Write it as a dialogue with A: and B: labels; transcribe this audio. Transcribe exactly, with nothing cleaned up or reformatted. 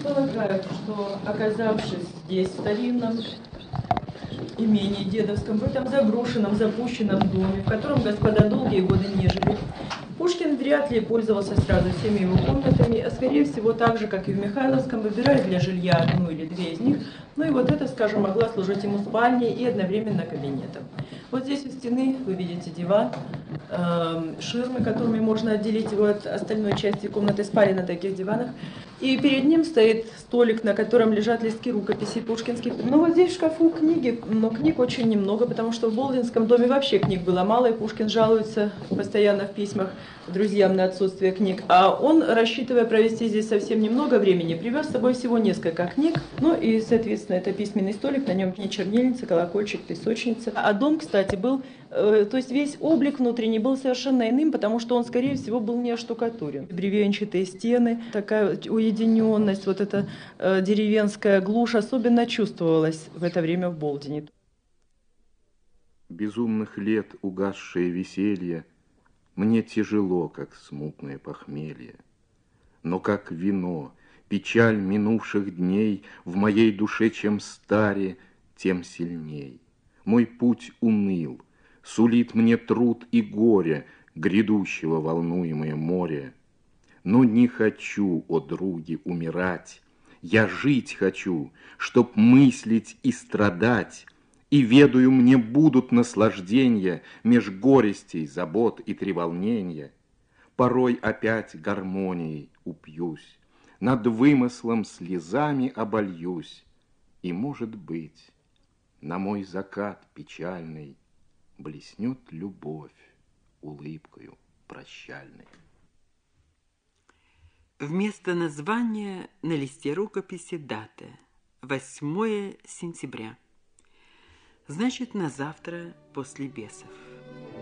A: Полагаю, что, оказавшись здесь, в старинном имении дедовском, в этом заброшенном, запущенном доме, в котором господа долгие годы не жили, Пушкин вряд ли пользовался сразу всеми его комнатами, а скорее всего так же, как и в Михайловском, выбирая для жилья одну или две из них, ну и вот это, скажем, могла служить ему спальней и одновременно кабинетом. Вот здесь у стены вы видите диван, э, ширмы, которыми можно отделить его от остальной части комнаты, спали на таких диванах. И перед ним стоит столик, на котором лежат листки рукописей пушкинских. Ну вот здесь в шкафу книги, но книг очень немного, потому что в Болдинском доме вообще книг было мало, и Пушкин жалуется постоянно в письмах друзьям на отсутствие книг. А он, рассчитывая провести здесь совсем немного времени, привез с собой всего несколько книг. Ну и, соответственно, это письменный столик, на нем не чернильница, колокольчик, песочница. А дом, кстати, был, э, то есть весь облик внутренний был совершенно иным, потому что он, скорее всего, был не оштукатурен. Бревенчатые стены, такая уединенность, вот эта э, деревенская глушь особенно чувствовалась в это время в Болдине.
B: Безумных лет угасшее веселье мне тяжело, как смутное похмелье. Но как вино, печаль минувших дней в моей душе чем старе, тем сильней. Мой путь уныл, сулит мне труд и горе грядущего волнуемое море. Но не хочу, о други, умирать, я жить хочу, чтоб мыслить и страдать, и, ведаю, мне будут наслажденья меж горестей, забот и треволнения. Порой опять гармонией упьюсь, над вымыслом слезами обольюсь, и, может быть, на мой закат печальный блеснет любовь улыбкою прощальной.
C: Вместо названия на листе рукописи дата восьмое сентября. Значит, на завтра после бесов.